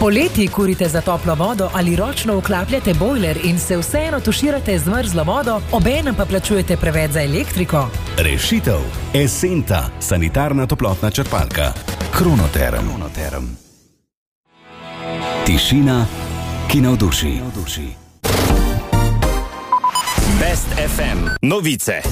Poleti kurite za toplo vodo ali ročno vklapljate bojler in se vseeno tuširate z mrzlo vodo, obenem pa plačujete preveč za elektriko? Rešitev. Esenta, sanitarna toplotna črpalka. Kronoterm. Tišina, ki navduši. Best FM novice.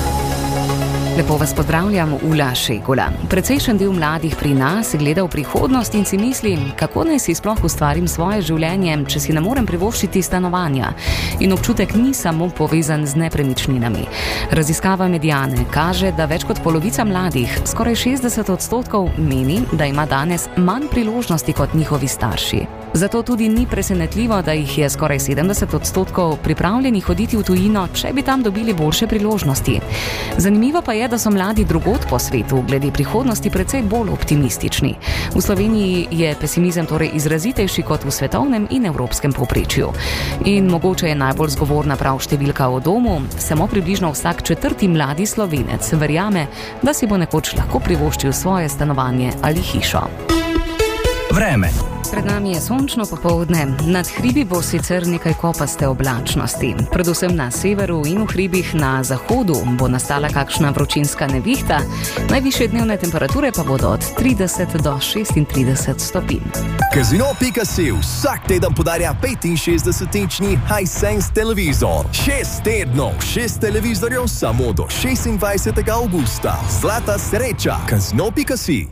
Lepo vas pozdravljam, Ula Šegula. Precejšen del mladih pri nas gleda v prihodnost in si misli, kako naj si sploh ustvarim svoje življenje, če si ne morem privoščiti stanovanja. In občutek ni samo povezan z nepremičninami. Raziskava Mediane kaže, da več kot polovica mladih, skoraj 60%, meni, da ima danes manj priložnosti kot njihovi starši. Zato tudi ni presenetljivo, da jih je skoraj 70% pripravljenih hoditi v tujino, če bi tam dobili boljše priložnosti. Zanimivo pa je, da so mladi drugod po svetu glede prihodnosti precej bolj optimistični. V Sloveniji je pesimizem torej izrazitejši kot v svetovnem in evropskem povprečju. In mogoče je najbolj zgovorna prav številka o domu, samo približno vsak 4. mladi Slovenec verjame, da si bo nekoč lahko privoščil svoje stanovanje ali hišo. Vreme. Pred nami je sončno popoldne, nad hribi bo sicer nekaj kopaste oblačnosti. Predvsem na severu in v hribih na zahodu bo nastala kakšna vročinska nevihta, najvišje dnevne temperature pa bodo od 30 do 36 stopinj. Casino.si vsak teden podarja 65-inčni Hisense televizor. 6 tednov, 6 televizorjev samo do 26. augusta. Zlata sreča. Casino.si.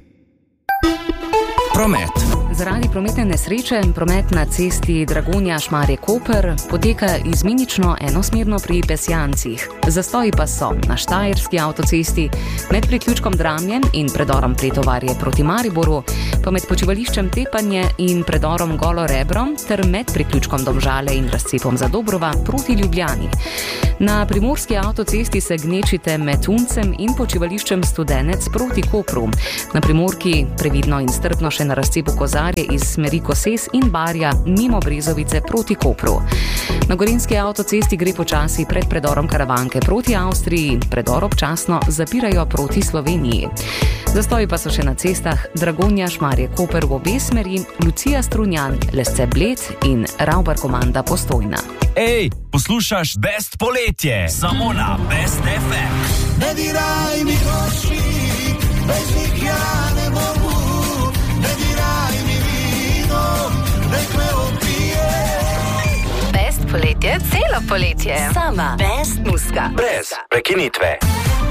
Promet. Zaradi prometne nesreče promet na cesti Dragonja-Šmarje-Koper poteka izmenično enosmerno pri Pesjancih. Zastoji pa so na Štajerski avtocesti, med priključkom Dramlje in predorom Pretovarje proti Mariboru, pa med počivališčem Tepanje in predorom Golo Rebro ter med priključkom Domžale in razcepom Zadobrova proti Ljubljani. Na primorski avtocesti se gnečite med Uncem in počivališčem Studenec proti Kopru. Na primorki previdno in strpno še na razcepu Kozarje iz smeri Koses in Barja mimo Brezovice proti Kopru. Na gorenjski avtocesti gre počasi pred predorom Karavanke proti Avstriji, predor občasno zapirajo proti Sloveniji. Zastoji pa so še na cestah Dragonja-Šmarje-Koper v obe smeri, Lucija-Strunjan, Lesce-Bled in Ravbar-Komanda Postojna. Ej, poslušaš Best poletje, samo na Best FM. Ne diraj mi oči, bez njih ja ne mogu, ne diraj mi vino, nek me opije. Best poletje, celo poletje. Sama Best muska. Brez prekinitve.